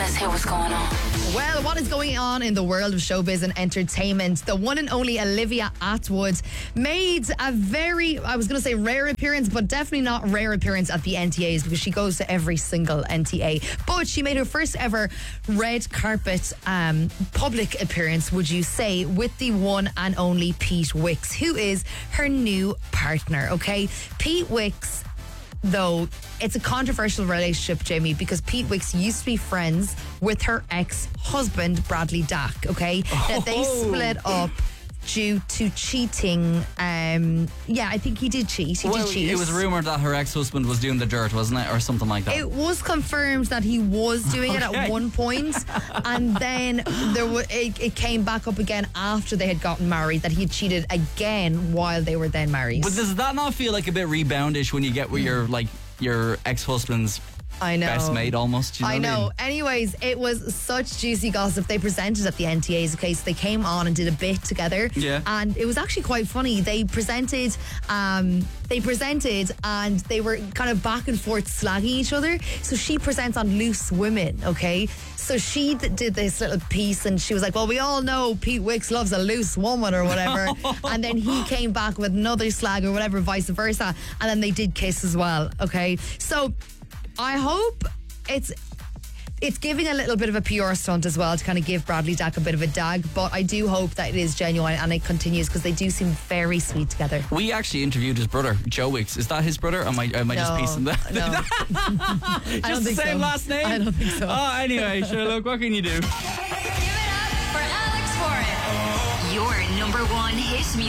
Let's hear what's going on. Well, what is going on in the world of showbiz and entertainment? The one and only Olivia Attwood made a very, I was going to say rare appearance, but definitely not rare appearance at the NTAs because she goes to every single NTA. But she made her first ever red carpet public appearance, would you say, with the one and only Pete Wicks, who is her new partner, okay? Pete Wicks, though, it's a controversial relationship, Jamie, because Pete Wicks used to be friends with her ex-husband, Bradley Dack, okay? Now, they split up due to cheating. I think he did cheat. He did cheat. It was rumoured that her ex-husband was doing the dirt, wasn't it? Or something like that. It was confirmed that he was doing it at one point, and then it came back up again after they had gotten married that he had cheated again while they were then married. But does that not feel like a bit reboundish when you get with your ex-husband's best mate almost? I know. Anyways, it was such juicy gossip. They presented at the NTAs, okay, so they came on and did a bit together. Yeah. And it was actually quite funny. They presented and they were kind of back and forth slagging each other. So she presents on Loose Women, okay? So she did this little piece and she was like, well, we all know Pete Wicks loves a loose woman or whatever. And then he came back with another slag or whatever, vice versa. And then they did kiss as well, okay? So I hope it's giving a little bit of a PR stunt as well to kind of give Bradley Dack a bit of a dag, but I do hope that it is genuine and it continues because they do seem very sweet together. We actually interviewed his brother, Joe Wicks. Is that his brother? Or am I just piecing that? No. I don't think the same last name? I don't think so. Oh, anyway, sure, look, what can you do? Give it up for Alex Warren. Your number one hit music.